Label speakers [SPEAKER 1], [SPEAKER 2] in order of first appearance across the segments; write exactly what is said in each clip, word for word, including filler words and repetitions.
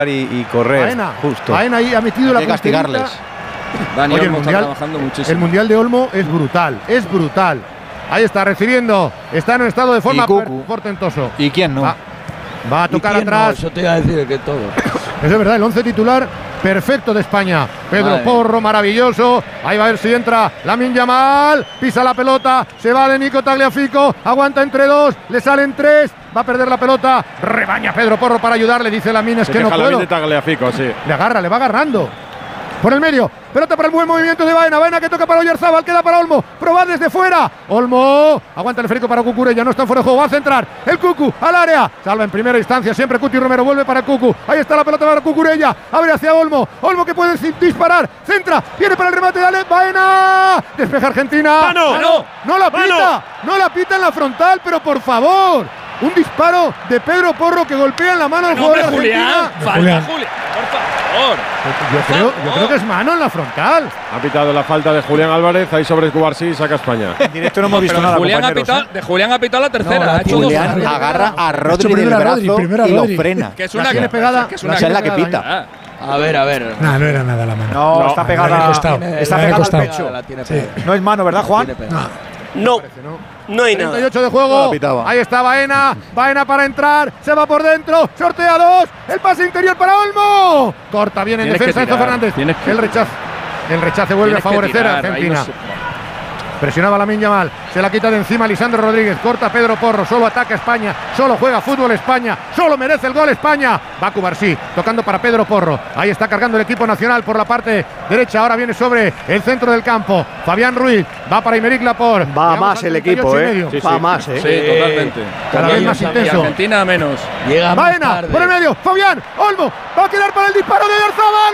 [SPEAKER 1] y, y correr.
[SPEAKER 2] Baena,
[SPEAKER 1] justo.
[SPEAKER 2] Baena ahí ha metido
[SPEAKER 3] Hay
[SPEAKER 2] la
[SPEAKER 3] que castigarles.
[SPEAKER 4] Dani
[SPEAKER 2] Oye, el
[SPEAKER 4] Olmo está
[SPEAKER 2] mundial,
[SPEAKER 4] trabajando muchísimo.
[SPEAKER 2] el mundial de Olmo es brutal, es brutal. Ahí está recibiendo, está en un estado de forma per- portentoso.
[SPEAKER 3] ¿Y quién no?
[SPEAKER 2] Va, va a tocar
[SPEAKER 5] quién no?
[SPEAKER 2] atrás.
[SPEAKER 5] Eso te iba a decir que todo.
[SPEAKER 2] Eso es verdad, el once titular perfecto de España. Pedro
[SPEAKER 4] Madre.
[SPEAKER 2] Porro, maravilloso. Ahí va a ver si entra Lamine Yamal. Pisa la pelota, se va de Nico Tagliafico. Aguanta entre dos, le salen tres. Va a perder la pelota. Rebaña Pedro Porro para ayudarle. Dice Lamine, es
[SPEAKER 6] Se
[SPEAKER 2] que no
[SPEAKER 6] queja
[SPEAKER 2] puedo.
[SPEAKER 6] Lamine Tagliafico, sí.
[SPEAKER 2] Le agarra, le va agarrando. Por el medio, pelota para el buen movimiento de Baena. Baena que toca para Oyarzabal, queda para Olmo. Proba desde fuera. Olmo, aguanta el esférico para Cucurella, no está fuera de juego. Va a centrar el Cucu al área. Salva en primera instancia, siempre Cuti Romero. Vuelve para Cucu. Ahí está la pelota para Cucurella. Abre hacia Olmo. Olmo que puede disparar. Centra, viene para el remate. Dale, Baena. Despeja Argentina.
[SPEAKER 6] ¡Mano!
[SPEAKER 2] ¡No! ¡No la pita!
[SPEAKER 6] ¡Mano!
[SPEAKER 2] ¡No la pita en la frontal! Pero por favor. Un disparo de Pedro Porro que golpea en la mano al
[SPEAKER 4] No,
[SPEAKER 2] jugador de
[SPEAKER 4] hombre, Julián.
[SPEAKER 2] Argentina.
[SPEAKER 4] Falta,
[SPEAKER 7] Julián.
[SPEAKER 4] Julián. Por favor.
[SPEAKER 2] Yo creo, yo creo que es mano en la frontal.
[SPEAKER 6] Ha pitado la falta de Julián Álvarez, ahí sobre Cubarsí y saca España.
[SPEAKER 1] En directo no hemos visto
[SPEAKER 4] Pero
[SPEAKER 1] nada,
[SPEAKER 4] Julián ha
[SPEAKER 1] compañeros,
[SPEAKER 4] pitado,
[SPEAKER 1] ¿eh?
[SPEAKER 4] de Julián ha pitado la tercera.
[SPEAKER 7] No, la
[SPEAKER 4] ha hecho dos.
[SPEAKER 3] Julián agarra a Rodri del
[SPEAKER 7] primera
[SPEAKER 3] brazo
[SPEAKER 7] Rodri, primera
[SPEAKER 3] y lo
[SPEAKER 7] Rodri.
[SPEAKER 3] frena.
[SPEAKER 4] Que es
[SPEAKER 2] La
[SPEAKER 4] una
[SPEAKER 2] tiene
[SPEAKER 4] que-
[SPEAKER 2] pegada,
[SPEAKER 4] que es
[SPEAKER 3] O
[SPEAKER 4] una
[SPEAKER 3] sea, es la
[SPEAKER 2] tiene
[SPEAKER 3] que
[SPEAKER 2] pegada,
[SPEAKER 3] pita.
[SPEAKER 4] Ah,
[SPEAKER 5] A ver, a ver.
[SPEAKER 7] No, no era nada la mano.
[SPEAKER 1] No,
[SPEAKER 6] No,
[SPEAKER 1] está
[SPEAKER 7] me
[SPEAKER 1] pegada.
[SPEAKER 7] ha costado.
[SPEAKER 1] Está
[SPEAKER 7] Me ha
[SPEAKER 1] pegada al
[SPEAKER 7] costado.
[SPEAKER 1] pecho.
[SPEAKER 5] La tiene
[SPEAKER 7] Sí.
[SPEAKER 5] pegada.
[SPEAKER 1] No es mano, ¿verdad, Juan?
[SPEAKER 5] Tiene pegada.
[SPEAKER 8] No, no hay nada.
[SPEAKER 2] treinta y ocho de juego.
[SPEAKER 3] No la pitaba.
[SPEAKER 2] Ahí está Baena. Baena para entrar. Se va por dentro. Sortea dos. El pase interior para Olmo. Corta bien en
[SPEAKER 4] Tienes que
[SPEAKER 2] defensa Enzo
[SPEAKER 4] tirar,
[SPEAKER 2] Fernández.
[SPEAKER 4] tienes que-
[SPEAKER 2] El rechazo. El rechace vuelve a
[SPEAKER 4] Tienes que
[SPEAKER 2] favorecer a
[SPEAKER 4] tirar, ahí
[SPEAKER 2] Argentina.
[SPEAKER 4] no se-
[SPEAKER 2] Presionaba Lamine Yamal, se la quita de encima Lisandro Rodríguez, corta Pedro Porro, solo ataca España, solo juega fútbol España, solo merece el gol España. Va Cubarsí, tocando para Pedro Porro, ahí está cargando el equipo nacional por la parte derecha, ahora viene sobre el centro del campo. Fabián Ruiz, va para Aymeric Laporte.
[SPEAKER 1] Va
[SPEAKER 2] Llegamos
[SPEAKER 1] más
[SPEAKER 2] al
[SPEAKER 1] el
[SPEAKER 2] treinta y ocho
[SPEAKER 1] equipo,
[SPEAKER 2] y
[SPEAKER 1] ¿eh?
[SPEAKER 2] medio.
[SPEAKER 6] Sí,
[SPEAKER 1] Va
[SPEAKER 6] sí.
[SPEAKER 1] más, ¿eh?
[SPEAKER 4] Sí, totalmente.
[SPEAKER 2] Cada vez más
[SPEAKER 4] Y
[SPEAKER 2] intenso.
[SPEAKER 4] Argentina menos.
[SPEAKER 5] Llega más
[SPEAKER 2] Baena,
[SPEAKER 5] tarde.
[SPEAKER 2] por el medio, Fabián, Olmo, va a quedar para el disparo de Oyarzabal,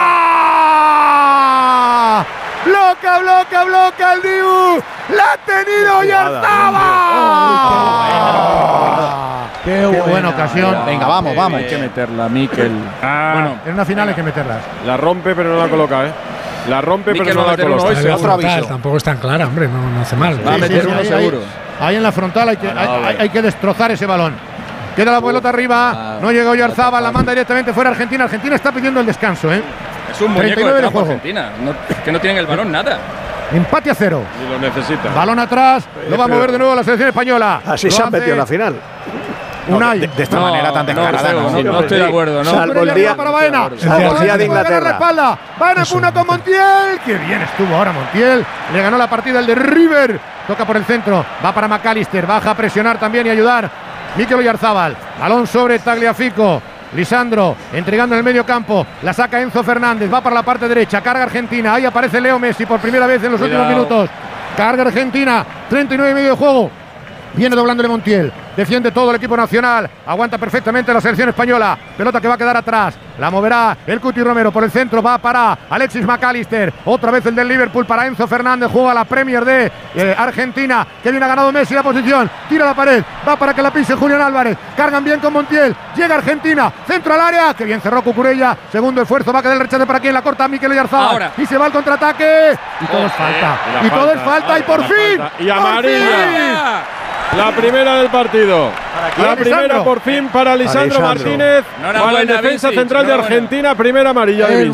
[SPEAKER 2] bloca. Bloca, bloca, bloca el Dibu. La ha tenido Oyarzabal.
[SPEAKER 5] Qué
[SPEAKER 2] Qué buena
[SPEAKER 5] buena.
[SPEAKER 2] ocasión.
[SPEAKER 3] Venga, vamos, vamos.
[SPEAKER 4] Hay que meterla, Mikel.
[SPEAKER 6] Ah,
[SPEAKER 4] Bueno,
[SPEAKER 2] En una final hay que meterlas.
[SPEAKER 6] la rompe pero no la coloca, ¿eh? La rompe
[SPEAKER 4] Mikel
[SPEAKER 6] pero no
[SPEAKER 4] va a
[SPEAKER 6] la
[SPEAKER 4] meter uno
[SPEAKER 6] coloca.
[SPEAKER 4] hoy,
[SPEAKER 7] La
[SPEAKER 3] otro
[SPEAKER 7] frontal
[SPEAKER 3] aviso.
[SPEAKER 7] tampoco es tan clara, hombre, no, no hace mal.
[SPEAKER 4] Va a
[SPEAKER 2] Sí,
[SPEAKER 4] meter
[SPEAKER 2] sí,
[SPEAKER 4] uno
[SPEAKER 2] ahí,
[SPEAKER 4] seguro.
[SPEAKER 2] Ahí, ahí en la frontal hay que, hay, hay- hay que destrozar ese balón. Queda la pelota arriba,
[SPEAKER 5] Ah,
[SPEAKER 2] no llega Oyarzabal, la manda directamente fuera Argentina. Argentina está pidiendo el descanso, ¿eh?
[SPEAKER 4] Es un muñeco
[SPEAKER 2] treinta y nueve
[SPEAKER 4] de
[SPEAKER 2] de
[SPEAKER 4] trapo
[SPEAKER 2] juego.
[SPEAKER 4] Argentina. No, que no tienen el balón nada.
[SPEAKER 2] Empate a cero.
[SPEAKER 6] Y lo necesita.
[SPEAKER 2] Balón atrás, lo va a mover de nuevo la selección española.
[SPEAKER 1] Así
[SPEAKER 2] Lo
[SPEAKER 1] se han
[SPEAKER 2] hace
[SPEAKER 1] metido en la final.
[SPEAKER 2] Unai.
[SPEAKER 3] De, de esta
[SPEAKER 4] No,
[SPEAKER 3] manera tan
[SPEAKER 4] no,
[SPEAKER 3] descarada,
[SPEAKER 4] no,
[SPEAKER 3] ¿no?
[SPEAKER 4] no, no estoy de acuerdo, ¿no?
[SPEAKER 1] Salvo el día-
[SPEAKER 2] para Baena.
[SPEAKER 4] Salvo
[SPEAKER 1] el día de Inglaterra.
[SPEAKER 2] Espalda. Baena
[SPEAKER 7] Eso,
[SPEAKER 2] puna con Montiel. Qué bien estuvo ahora Montiel. Le ganó la partida el de River. Toca por el centro. Va para McAllister. Baja a presionar también y ayudar. Mikel Oyarzabal. Balón sobre Tagliafico. Lisandro entregando en el medio campo. La saca Enzo Fernández. Va para la parte derecha. Carga Argentina. Ahí aparece Leo Messi por primera vez en los
[SPEAKER 6] Cuidado.
[SPEAKER 2] últimos minutos. Carga Argentina. treinta y nueve y medio de juego. Viene doblándole Montiel. Defiende todo el equipo nacional. Aguanta perfectamente la selección española. Pelota que va a quedar atrás. La moverá el Cuti Romero por el centro. Va para Alexis McAllister. Otra vez el del Liverpool para Enzo Fernández. Juega la Premier de eh, Argentina. Que bien ha ganado Messi la posición. Tira la pared. Va para que la pise Julián Álvarez. Cargan bien con Montiel. Llega Argentina. Centro al área. Que bien cerró Cucurella. Segundo esfuerzo. Va a quedar el rechace para quien la corta. Mikel Oyarzabal.
[SPEAKER 4] Ahora.
[SPEAKER 2] Y se va al contraataque. Y todo es
[SPEAKER 4] Joder.
[SPEAKER 2] falta.
[SPEAKER 6] Y la
[SPEAKER 2] Y todo es
[SPEAKER 6] falta.
[SPEAKER 2] falta. Y por
[SPEAKER 6] La
[SPEAKER 2] fin.
[SPEAKER 6] falta. Y
[SPEAKER 2] por
[SPEAKER 6] amarilla.
[SPEAKER 2] fin.
[SPEAKER 6] La primera del partido.
[SPEAKER 2] quién?
[SPEAKER 6] La primera
[SPEAKER 2] Lisandro.
[SPEAKER 6] por fin para Lisandro
[SPEAKER 1] Lisandro.
[SPEAKER 6] Martínez.
[SPEAKER 4] Enhorabuena,
[SPEAKER 6] Para el defensa
[SPEAKER 4] Vinci.
[SPEAKER 6] central de
[SPEAKER 4] Enhorabuena.
[SPEAKER 6] Argentina. Primera amarilla de
[SPEAKER 5] El
[SPEAKER 6] Vinci.